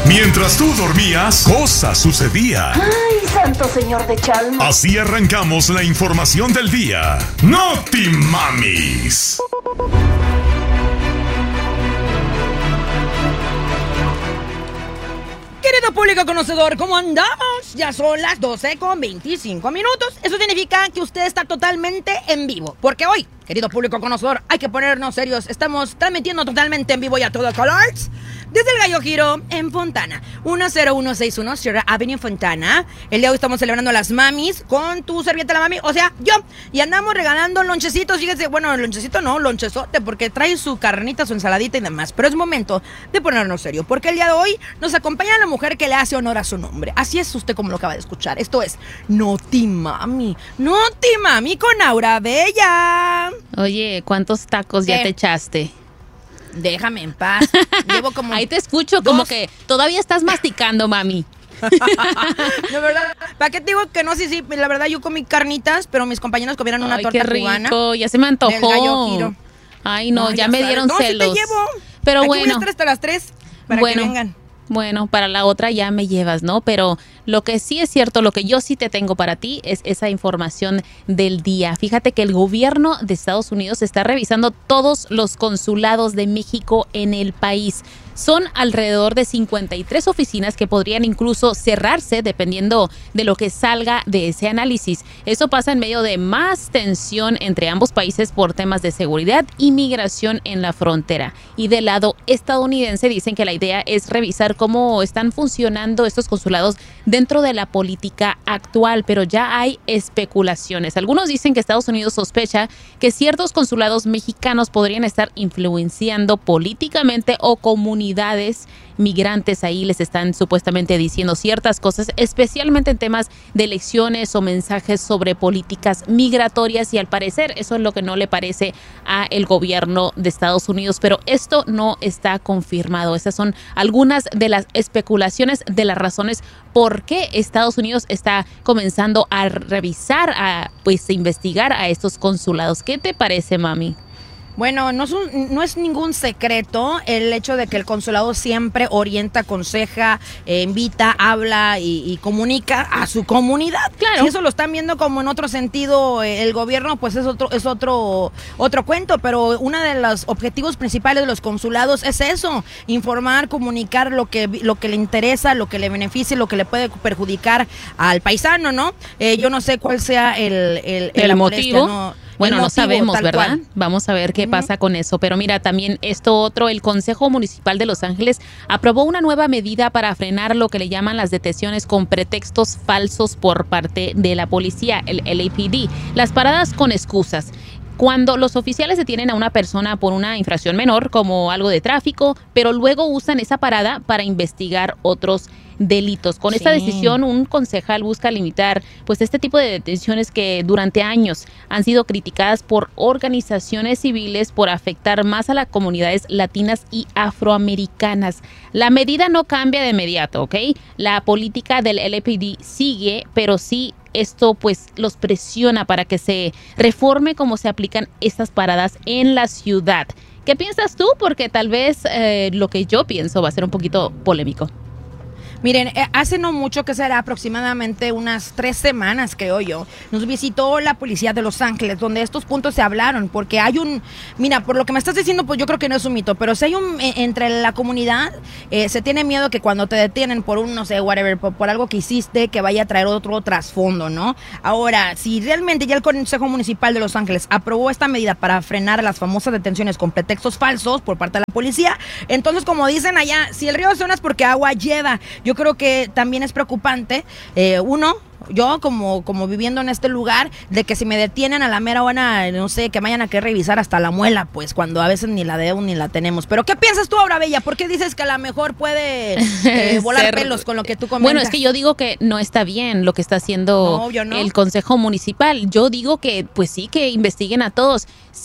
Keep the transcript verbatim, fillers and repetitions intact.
Mientras tú dormías, cosas sucedían. ¡Ay, santo señor de Chalma! Así arrancamos la información del día. ¡No te mamis! Querido público conocedor, ¿cómo andamos? Ya son las doce con veinticinco minutos. Eso significa que usted está totalmente en vivo. Porque hoy, querido público conocedor, hay que ponernos serios. Estamos transmitiendo totalmente en vivo y a todo color desde el Gallo Giro en Fontana. uno cero uno seis uno Sierra Avenue, Fontana. El día de hoy estamos celebrando a las mamis con tu servilleta la mami, o sea, yo. Y andamos regalando lonchecitos, fíjense, bueno, lonchecito no, lonchezote, porque trae su carnita, su ensaladita y demás. Pero es momento de ponernos serio, porque el día de hoy nos acompaña la mujer que le hace honor a su nombre. Así es usted como lo acaba de escuchar. Esto es Noti Mami. Noti Mami con Aura Bella. Oye, ¿cuántos tacos ya ¿Qué? te echaste? Déjame en paz. Llevo como... Ahí te escucho dos. como que todavía estás masticando, mami. De verdad, ¿para qué te digo que no? Sí, sí, la verdad yo comí carnitas, pero mis compañeros comieron una Ay, torta qué rico, cubana. ya se me antojó. Del Gallo Giro. Ay, no, Ay, ya, ya me sabes. dieron No, sí te celos. llevo. Pero Aquí voy a bueno. estar hasta las tres para bueno, que vengan. Bueno, para la otra ya me llevas, ¿no? Pero lo que sí es cierto, lo que yo sí te tengo para ti es esa información del día. Fíjate que el gobierno de Estados Unidos está revisando todos los consulados de México en el país. Son alrededor de cincuenta y tres oficinas que podrían incluso cerrarse dependiendo de lo que salga de ese análisis. Eso pasa en medio de más tensión entre ambos países por temas de seguridad y migración en la frontera. Y del lado estadounidense dicen que la idea es revisar cómo están funcionando estos consulados dentro de la política actual, pero ya hay especulaciones. Algunos dicen que Estados Unidos sospecha que ciertos consulados mexicanos podrían estar influenciando políticamente o comunitariamente migrantes. Ahí les están supuestamente diciendo ciertas cosas, especialmente en temas de elecciones o mensajes sobre políticas migratorias, y al parecer eso es lo que no le parece a el gobierno de Estados Unidos, pero esto no está confirmado. Esas son algunas de las especulaciones de las razones por qué Estados Unidos está comenzando a revisar, a pues a investigar a estos consulados. ¿Qué te parece, mami? Bueno, no es, un, no es ningún secreto el hecho de que el consulado siempre orienta, aconseja, eh, invita, habla y, y comunica a su comunidad. Claro. Si eso lo están viendo como en otro sentido eh, el gobierno, pues es otro es otro otro cuento. Pero uno de los objetivos principales de los consulados es eso: informar, comunicar lo que lo que le interesa, lo que le beneficia, lo que le puede perjudicar al paisano, ¿no? Eh, yo no sé cuál sea el el, el, la motivo. molestia, ¿no? Bueno, El no motivo, sabemos, tal ¿verdad? cual. Vamos a ver qué Ujú. pasa con eso. Pero mira, también esto otro, el Consejo Municipal de Los Ángeles aprobó una nueva medida para frenar lo que le llaman las detenciones con pretextos falsos por parte de la policía, el L A P D. Las paradas con excusas. Cuando los oficiales detienen a una persona por una infracción menor, como algo de tráfico, pero luego usan esa parada para investigar otros delitos. Con Sí. esta decisión, un concejal busca limitar pues este tipo de detenciones que durante años han sido criticadas por organizaciones civiles por afectar más a las comunidades latinas y afroamericanas. La medida no cambia de inmediato, ¿ok? La política del L A P D sigue, pero sí esto pues los presiona para que se reforme cómo se aplican estas paradas en la ciudad. ¿Qué piensas tú? Porque tal vez eh, lo que yo pienso va a ser un poquito polémico. Miren, eh, hace no mucho, que será aproximadamente unas tres semanas, creo yo, nos visitó la policía de Los Ángeles, donde estos puntos se hablaron, porque hay un, mira, por lo que me estás diciendo, pues yo creo que no es un mito, pero si hay un, eh, entre la comunidad, eh, se tiene miedo que cuando te detienen por un, no sé, whatever, por, por algo que hiciste, que vaya a traer otro trasfondo, ¿no? Ahora, si realmente ya el Consejo Municipal de Los Ángeles aprobó esta medida para frenar las famosas detenciones con pretextos falsos por parte de la policía, entonces, como dicen allá, si el río suena es porque agua lleva. Yo creo que también es preocupante, eh, uno, yo como, como viviendo en este lugar, de que si me detienen a la mera hora, no sé, que vayan a querer revisar hasta la muela, pues cuando a veces ni la debo ni la tenemos. Pero ¿qué piensas tú, Aura Bella? ¿Por qué dices que a lo mejor puede eh, volar Ser... pelos con lo que tú comentas? Bueno, es que yo digo que no está bien lo que está haciendo no, yo no. el Consejo Municipal. Yo digo que pues sí, que investiguen a todos.